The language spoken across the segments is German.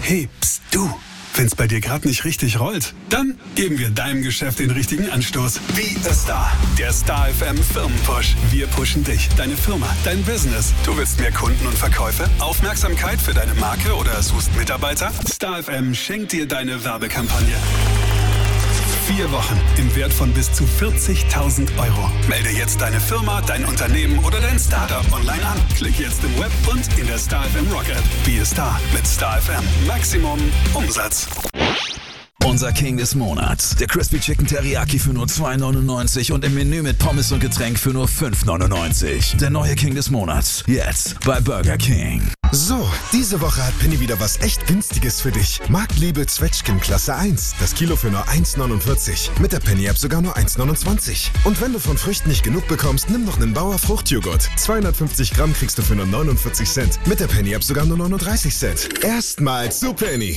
Hey, pst, du. Wenn's bei dir gerade nicht richtig rollt, dann geben wir deinem Geschäft den richtigen Anstoß. Be a Star. Der Star FM Firmenpush. Wir pushen dich, deine Firma, dein Business. Du willst mehr Kunden und Verkäufe, Aufmerksamkeit für deine Marke oder suchst Mitarbeiter? Star FM schenkt dir deine Werbekampagne. 4 Wochen im Wert von bis zu 40.000 Euro. Melde jetzt deine Firma, dein Unternehmen oder dein Startup online an. Klick jetzt im Web und in der Star FM Rock App. Be a Star mit Star FM. Maximum Umsatz. Unser King des Monats. Der Crispy Chicken Teriyaki für nur 2,99 und im Menü mit Pommes und Getränk für nur 5,99. Der neue King des Monats. Jetzt bei Burger King. So, diese Woche hat Penny wieder was echt Günstiges für dich. Marktliebe Zwetschgen Klasse 1. Das Kilo für nur 1,49. Mit der Penny-App sogar nur 1,29. Und wenn du von Früchten nicht genug bekommst, nimm noch einen Bauer Fruchtjoghurt. 250 Gramm kriegst du für nur 49 Cent. Mit der Penny-App sogar nur 39 Cent. Erstmals zu Penny.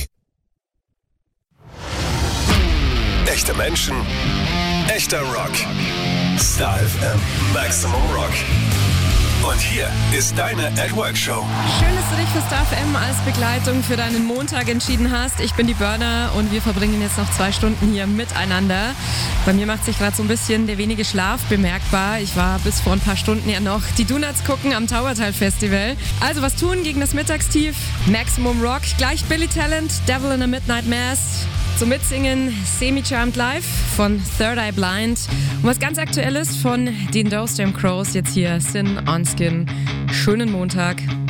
Echte Menschen, echter Rock. Star FM Maximum Rock. Und hier ist deine At Work Show. Schön, dass du dich für Star FM als Begleitung für deinen Montag entschieden hast. Ich bin die Burner und wir verbringen jetzt noch 2 Stunden hier miteinander. Bei mir macht sich gerade so ein bisschen der wenige Schlaf bemerkbar. Ich war bis vor ein paar Stunden ja noch die Donuts gucken am Tauertal Festival. Also was tun gegen das Mittagstief? Maximum Rock, gleich Billy Talent, Devil in a Midnight Mass. Zum Mitsingen Semi-Charmed Live von Third Eye Blind. Und was ganz Aktuelles von den Those Damn Crows jetzt hier, Sin on Skin. Schönen Montag.